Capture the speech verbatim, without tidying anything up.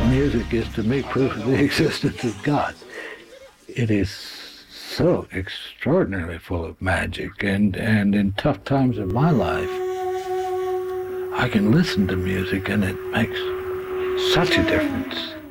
music is to me proof of the existence of God. It is so extraordinarily full of magic, and, and in tough times of my life, I can listen to music and it makes such a difference.